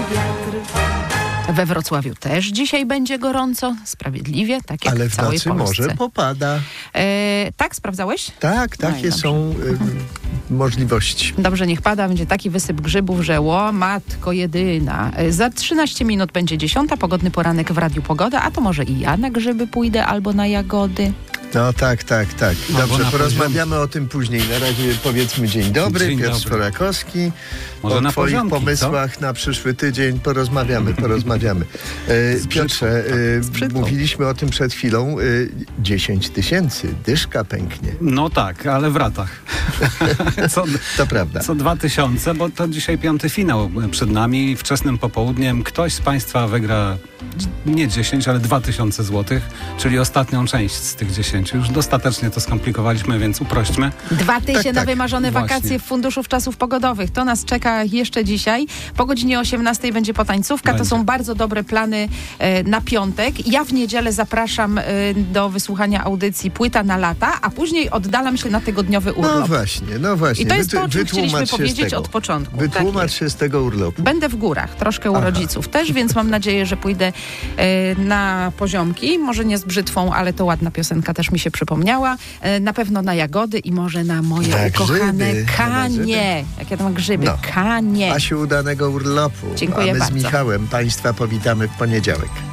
wiatr. We Wrocławiu też dzisiaj będzie gorąco, sprawiedliwie, tak jak Ale w całej nocy Polsce. może popada. Tak, sprawdzałeś? Tak, takie dobrze. są możliwości. Dobrze, niech pada, będzie taki wysyp grzybów, że matko jedyna. Za 13 minut będzie 10, pogodny poranek w Radiu Pogoda, a to może i ja na grzyby pójdę albo na jagody. No tak. Dobrze, na porozmawiamy o tym później. Na razie powiedzmy dzień dobry. Dzień Piotr dobry. Sforakowski. Może O na twoich poziomki, pomysłach na przyszły tydzień porozmawiamy. Piotrze, mówiliśmy o tym przed chwilą. 10 000, dyszka pęknie. No tak, ale w ratach. To prawda. Co 2000, bo to dzisiaj 5. finał przed nami. Wczesnym popołudniem ktoś z Państwa wygra nie 10, ale 2000 złotych, czyli ostatnią część z tych 10. Już dostatecznie to skomplikowaliśmy, więc uprośćmy. 2000 Tak, na wymarzone właśnie. wakacje w Funduszu Wczasów Pogodowych. To nas czeka jeszcze dzisiaj. Po godzinie 18 będzie potańcówka. To Będzie. są bardzo dobre plany na piątek. Ja w niedzielę zapraszam do wysłuchania audycji Płyta na lata, a później oddalam się na tygodniowy urlop. No właśnie. I to jest to, o czym chcieliśmy Wytłumacz się z powiedzieć tego. od początku. Wytłumacz się z tego urlopu. Będę w górach, troszkę u rodziców też, więc mam nadzieję, że pójdę na poziomki. Może nie z brzytwą, ale to ładna piosenka też mi się przypomniała. Na pewno na jagody i może na moje Na ukochane grzyby. kanie. Jak ja tam grzyby, No. kanie. Asiu, udanego urlopu. Dziękuję A my bardzo. z Michałem Państwa powitamy w poniedziałek.